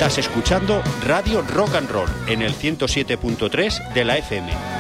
Estás escuchando Radio Rock and Roll en el 107.3 de la FM.